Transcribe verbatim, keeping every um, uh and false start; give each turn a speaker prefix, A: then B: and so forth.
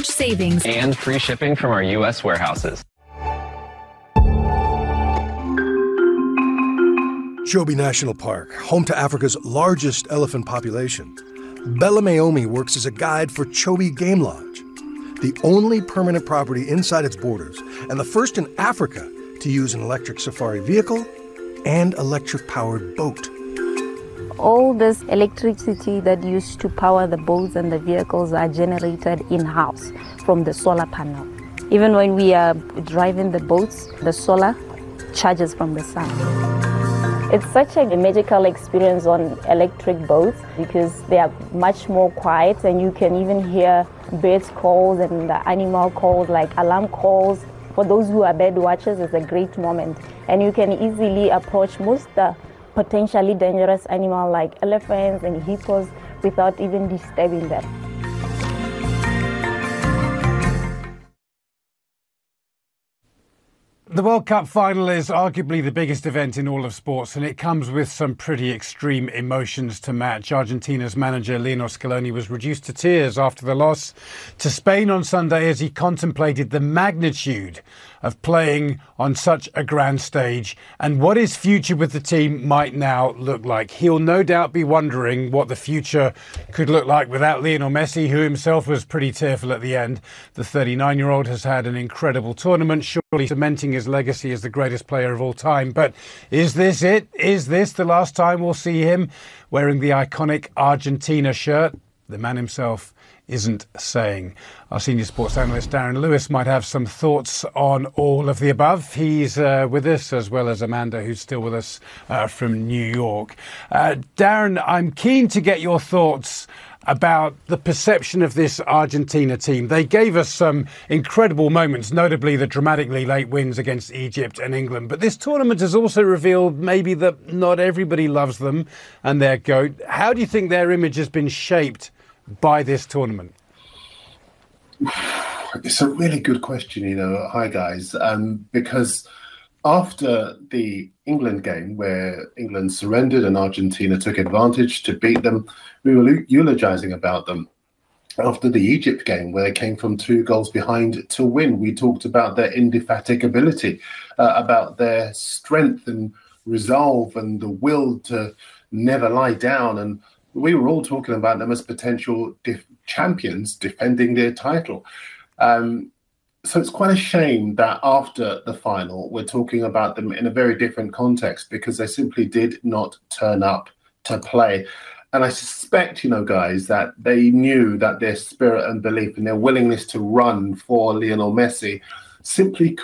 A: huge savings
B: and free shipping from our U S warehouses.
C: Chobe National Park, home to Africa's largest elephant population. Bella Mayomi works as a guide for Chobe Game Lodge, the only permanent property inside its borders and the first in Africa to use an electric safari vehicle and electric-powered boat.
D: All this electricity that used to power the boats and the vehicles are generated in-house from the solar panel. Even when we are driving the boats, the solar charges from the sun. It's such a magical experience on electric boats because they are much more quiet and you can even hear birds calls and animal calls like alarm calls. For those who are bird watchers, it's a great moment. And you can easily approach most uh, potentially dangerous animals like elephants and hippos without even disturbing them.
E: The World Cup final is arguably the biggest event in all of sports, and it comes with some pretty extreme emotions to match. Argentina's manager Lionel Scaloni was reduced to tears after the loss to Spain on Sunday as he contemplated the magnitude of playing on such a grand stage and what his future with the team might now look like. He'll no doubt be wondering what the future could look like without Lionel Messi, who himself was pretty tearful at the end. The thirty-nine-year-old has had an incredible tournament, surely cementing his legacy as the greatest player of all time. But is this it? Is this the last time we'll see him wearing the iconic Argentina shirt? The man himself isn't saying. Our senior sports analyst Darren Lewis might have some thoughts on all of the above. He's uh, with us, as well as Amanda, who's still with us uh, from New York. Uh, Darren, I'm keen to get your thoughts about the perception of this Argentina team. They gave us some incredible moments, notably the dramatically late wins against Egypt and England. But this tournament has also revealed maybe that not everybody loves them and their GOAT. How do you think their image has been shaped by this tournament?
F: It's a really good question, you know. Hi, guys. Um, because after the England game, where England surrendered and Argentina took advantage to beat them, we were eulogizing about them. After the Egypt game, where they came from two goals behind to win, we talked about their indefatigability, uh, about their strength and resolve and the will to never lie down. And we were all talking about them as potential def- champions defending their title. Um, so it's quite a shame that after the final, we're talking about them in a very different context because they simply did not turn up to play. And I suspect, you know, guys, that they knew that their spirit and belief and their willingness to run for Lionel Messi simply